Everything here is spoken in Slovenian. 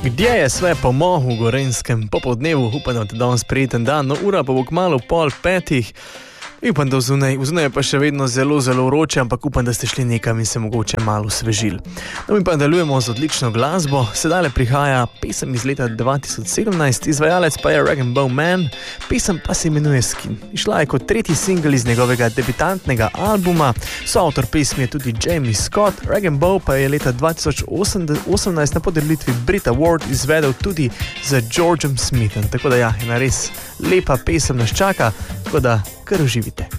Gdje je sve pomoh v Gorenjskem popoldnevu? Upam, da je danes prijeten dan, no ura pa bo kmalu 4:30. Upam, da vzunaj je pa še vedno zelo, zelo vroče, ampak upam, da ste šli nekam in se mogoče malo osvežili. No, mi pa nadaljujemo z odlično glasbo. Sedaj prihaja pesem iz leta 2017, izvajalec pa je Rag & Bone Man, pesem pa se imenuje Skin. Išla je kot tretji singel iz njegovega debitantnega albuma, soavtor pesmi je tudi Jamie Scott, Rag & Bone pa je leta 2018 na podelitvi Brit Award izvedel tudi z Georgeom Smithom. Tako da ja, ena res lepa pesem nas čaka, tako da kar uživite.